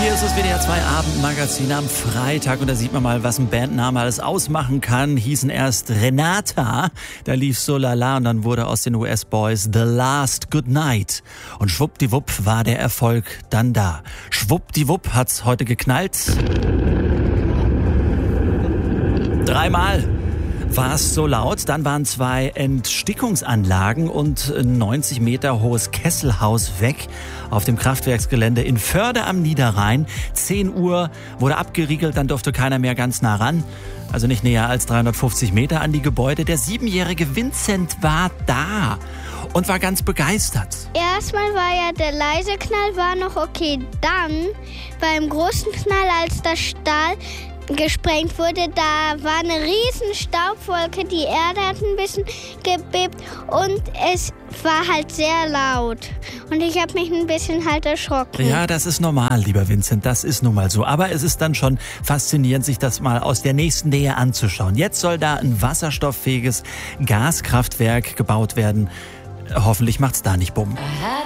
Hier ist das WDR 2 Abendmagazin am Freitag und da sieht man mal, was ein Bandname alles ausmachen kann. Hießen erst Renata, da lief So Lala und dann wurde aus den US-Boys The Last Goodnight. Und schwuppdiwupp war der Erfolg dann da. Schwuppdiwupp hat's heute geknallt. 3-mal war es so laut. Dann waren 2 Entstickungsanlagen und ein 90 Meter hohes Kesselhaus weg auf dem Kraftwerksgelände in Förde am Niederrhein. 10 Uhr wurde abgeriegelt, dann durfte keiner mehr ganz nah ran. Also nicht näher als 350 Meter an die Gebäude. Der 7-jährige Vincent war da und war ganz begeistert. Erstmal war ja der leise Knall war noch okay. Dann beim großen Knall, als der Stahl gesprengt wurde, da war eine riesen Staubwolke, die Erde hat ein bisschen gebebt und es war halt sehr laut. Und ich habe mich ein bisschen halt erschrocken. Ja, das ist normal, lieber Vincent, das ist nun mal so. Aber es ist dann schon faszinierend, sich das mal aus der nächsten Nähe anzuschauen. Jetzt soll da ein wasserstofffähiges Gaskraftwerk gebaut werden. Hoffentlich macht's da nicht bumm.